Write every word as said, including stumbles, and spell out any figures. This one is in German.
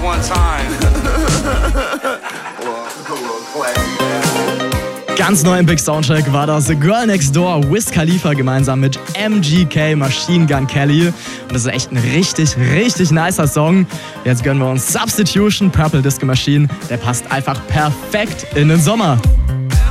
one time. Ganz neu im Big Soundcheck war das Girl Next Door, Wiz Khalifa gemeinsam mit M G K, Machine Gun Kelly. Und das ist echt ein richtig, richtig nicer Song. Jetzt gönnen wir uns Substitution, Purple Disco Machine. Der passt einfach perfekt in den Sommer.